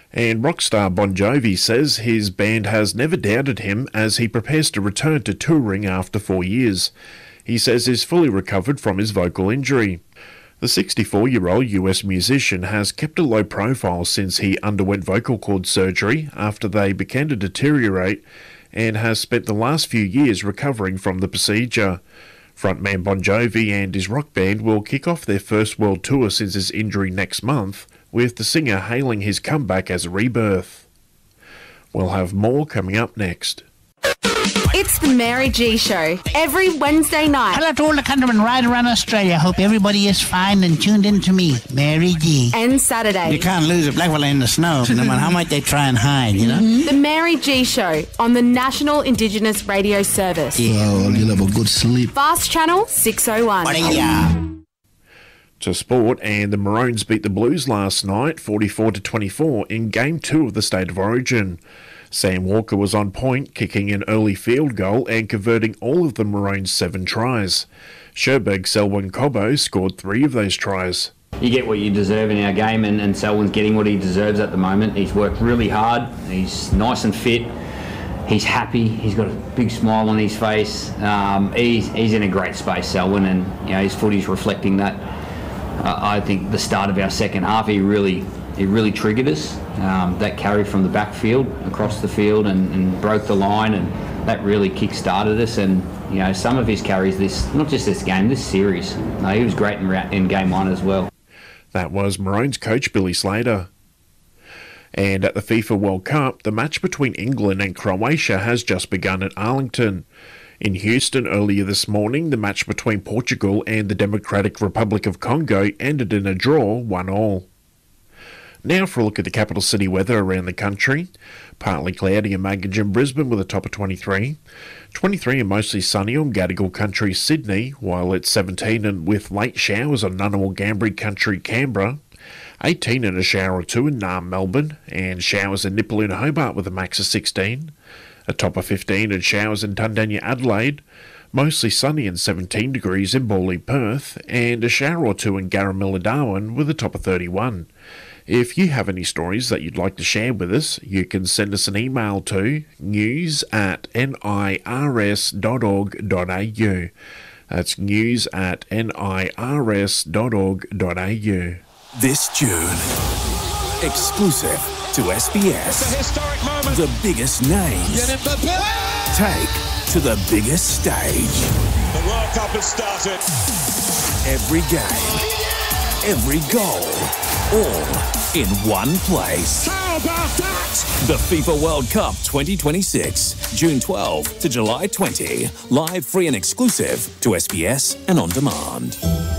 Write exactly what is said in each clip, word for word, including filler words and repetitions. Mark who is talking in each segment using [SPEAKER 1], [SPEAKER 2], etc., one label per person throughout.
[SPEAKER 1] And rock star Bon Jovi says his band has never doubted him as he prepares to return to touring after four years. He says he's fully recovered from his vocal injury. The sixty-four-year-old U S musician has kept a low profile since he underwent vocal cord surgery after they began to deteriorate and has spent the last few years recovering from the procedure. Frontman Bon Jovi and his rock band will kick off their first world tour since his injury next month, with the singer hailing his comeback as a rebirth. We'll have more coming up next.
[SPEAKER 2] It's the Mary G Show, every Wednesday night.
[SPEAKER 3] Hello to all the countrymen right around Australia. Hope everybody is fine and tuned in to me, Mary G.
[SPEAKER 2] And Saturday.
[SPEAKER 3] You can't lose a black fella in the snow, no matter how much they try and hide, you know?
[SPEAKER 2] Mm-hmm. The Mary G Show on the National Indigenous Radio Service.
[SPEAKER 3] Yeah.
[SPEAKER 4] Oh, you'll have a good sleep.
[SPEAKER 2] Fast Channel six oh one.
[SPEAKER 1] To sport, and the Maroons beat the Blues last night forty-four to twenty-four in Game two of the State of Origin. Sam Walker was on point, kicking an early field goal and converting all of the Maroons' seven tries. Sherberg Selwyn Cobbo scored three of those tries.
[SPEAKER 5] You get what you deserve in our game, and, and Selwyn's getting what he deserves at the moment. He's worked really hard, he's nice and fit, he's happy, he's got a big smile on his face. Um, he's, he's in a great space, Selwyn, and you know his footy's reflecting that. Uh, I think the start of our second half, he really he really triggered us. Um, that carry from the backfield across the field and, and broke the line, and that really kick-started us. And you know, some of his carries, this not just this game, this series. No, he was great in, in game one as well.
[SPEAKER 1] That was Maroons coach Billy Slater. And at the FIFA World Cup, the match between England and Croatia has just begun at Arlington. In Houston earlier this morning, the match between Portugal and the Democratic Republic of Congo ended in a draw, one all. Now for a look at the capital city weather around the country. Partly cloudy in Maggin, Brisbane with a top of twenty-three. twenty-three and mostly sunny on Gadigal Country, Sydney, while it's seventeen and with late showers on Ngunnawal Ngambri Country, Canberra. eighteen and a shower or two in Naarm, Melbourne, and showers in Nipaluna, Hobart with a max of sixteen. A top of fifteen and showers in Tundanya, Adelaide. Mostly sunny and seventeen degrees in Bawley, Perth, and a shower or two in Garamilla, Darwin with a top of thirty-one. If you have any stories that you'd like to share with us, you can send us an email to news at nirs dot org dot a u. That's news at nirs dot org dot a u.
[SPEAKER 6] This June, exclusive to S B S.
[SPEAKER 7] It's a historic moment.
[SPEAKER 6] The biggest names take to the biggest stage.
[SPEAKER 7] The World Cup has started.
[SPEAKER 6] Every game, every goal, all in one place.
[SPEAKER 7] How about that?
[SPEAKER 6] The FIFA World Cup twenty twenty-six, June twelfth to July twentieth. Live, free and exclusive to S B S and on demand.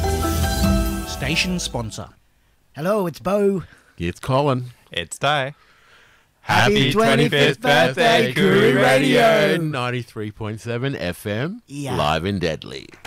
[SPEAKER 3] Station sponsor. Hello, it's Bo.
[SPEAKER 8] It's Colin.
[SPEAKER 9] It's Day.
[SPEAKER 3] Happy twenty-fifth birthday, Koori Radio.
[SPEAKER 8] ninety-three point seven F M,
[SPEAKER 3] Yeah.
[SPEAKER 8] live and deadly.